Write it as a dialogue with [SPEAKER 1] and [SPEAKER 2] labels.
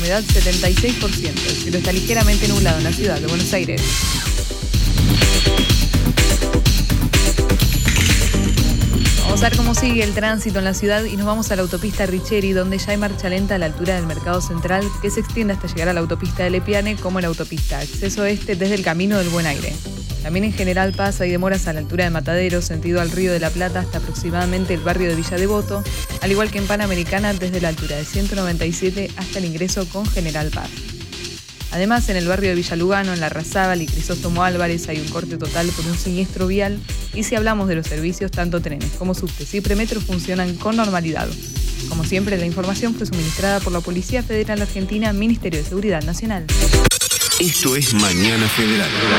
[SPEAKER 1] humedad 76%. El cielo está ligeramente nublado en la ciudad de Buenos Aires. Vamos a ver cómo sigue el tránsito en la ciudad y nos vamos a la autopista Richeri, donde ya hay marcha lenta a la altura del Mercado Central, que se extiende hasta llegar a la autopista de Lepiane, como en la autopista Acceso Este desde el Camino del Buen Aire. También en General Paz hay demoras a la altura de Matadero, sentido al Río de la Plata, hasta aproximadamente el barrio de Villa Devoto, al igual que en Panamericana desde la altura de 197 hasta el ingreso con General Paz. Además, en el barrio de Villa Lugano, en Larrazábal y Crisóstomo Álvarez hay un corte total por un siniestro vial, y si hablamos de los servicios, tanto trenes como subtes y premetros funcionan con normalidad. Como siempre, la información fue suministrada por la Policía Federal Argentina, Ministerio de Seguridad Nacional.
[SPEAKER 2] Esto es Mañana Federal.